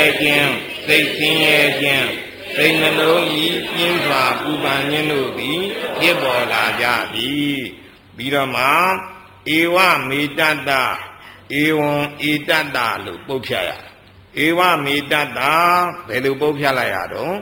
ခြင်းစိတ်ဆင်းရဲခြင်းစိတ်နှလုံးဤပြင်းစွာပူပန်ခြင်းတို့သည်ဖြစ်ပေါ်လာကြသည်ပြီးတော့မှဧဝမေတ္တဧဝံဧတ္တလို့ပုတ်ဖြတ်ရဧဝမေတ္တဘယ်လိုပုတ်ဖြတ်လိုက်ရတော့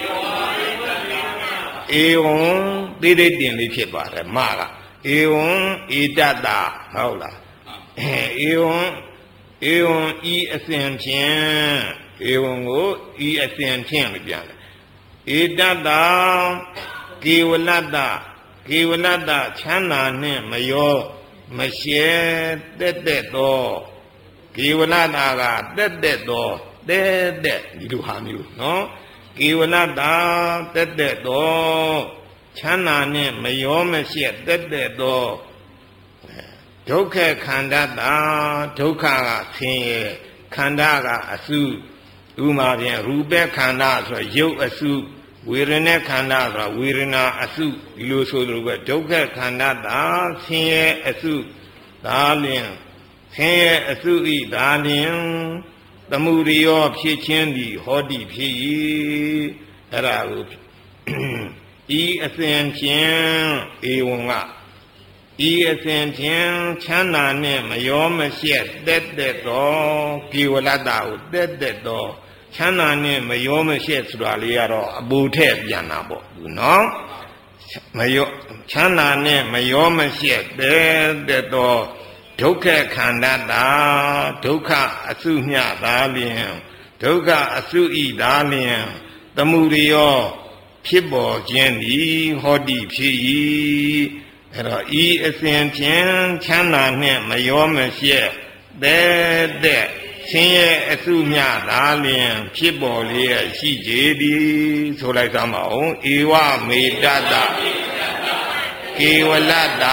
ဧဝံတိတိတင်လေးဖြစ်ပါတယ်မကဧဝံဧတ္တဟုတ်လားဧဝံဤအစဉ်ဖြင့်ဧဝံကိုဤအစဉ်ဖြင့်လို့ပြန်တယ်ဧတ္တကေဝလတ္တချမ်းသာနှင့်မရောမရှဲတက်သောကေဝလတ္တကတက်သောတက်ဒီလိုဟာမျိုးနော်ကေဝလတ္တတက်သောချမ်းသာနှင့်မရောမရှက်တက်သောဒုက္ခခန္ဓာဒုက္ခကဆင်းရဲခန္ဓာကအစုဥမာဖြင့်ရူပခန္ဓာဆိုရုပ်အစုဝေဒနာခန္ဓာဆိုတာဝေဒနာအစုဒီလိုဆိုလိုပဲဒုက္ခခန္ဓာဆင်းရဲအစုဒါလျင်ဆင်းရဲအစုဤဒါလျင်သမုဒယောဖြစ်ခြင်းသည်ဟောတိဖြစ်၏အဲ့ဒါကိုဤအစဉ်ဖြင့်ဧဝံကဤအစဉ်ဖြင့်ချမ်းသာနှင့်မရောမရှက်တက်သောကေဝလတ္တကိုတက်သောချမ်းသာနှင့်မရောမရှက်ဆိုတာလေးကတော့အပူထက်ပြန်တာပေါ့နော်မရောချမ်းသာနှင့်မရောမရှက်တက်သောဒုက္ခခန္ဓာဒုက္ခအစုမျှသာလျင်ဒုက္ခအစုဤသာလျင်သမုဒယောဖြစ်ပေါ်ခြင်းသည်ဟောတိဖြစ်၏အဲ့တော့ဤအစဉ်ဖြင့်ချမ်းသာနှင့်မရောမရှက်တဲ့ဆင်းရဲအစုမျှသာလျင်ဖြစ်ပေါ်လျက်ရှိကြသည်ဆိုလိုက်သမ်းပါဦးဧဝမေတ္တကေဝလတ္တ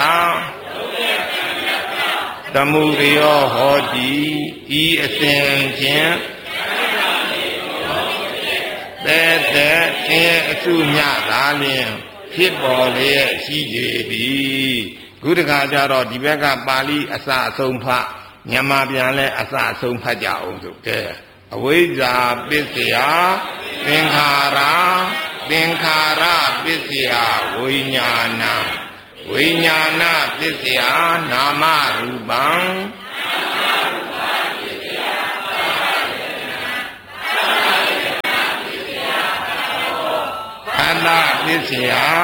သမုဒယောဟောတိဤအစဉ်ဖြင့်တဲ့ဆင်းရဲအစုမျှသာလျင်ဖြစ်ပေါ်လျက်ရှိကြသည်ခုတခါကျတော့ဒီဘက်ကပါဠိအစအဆုံးဖတ်မြန်မာပြန်လဲအစအဆုံးဖတ်ကြအောင်ဆိုကဲအဝိဇ္ဇာပစ္စယသင်္ခါရပစ္စယဝိညာဏပစ္စယနာမရူပံခန္ဓာပစ္စယ